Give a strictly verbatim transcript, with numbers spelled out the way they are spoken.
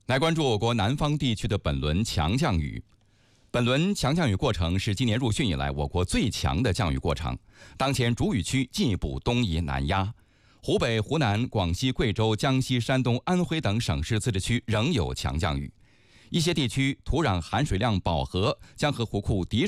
来关注我国南方地区的本轮强降雨。本轮强降雨过程是今年入汛以来我国最强的降雨过程。当前主雨区进一步东移南压，湖北、湖南、广西、贵州、江西、山东、安徽等省市自治区仍有强降雨。一些地区土壤含水量饱和，江河湖库滴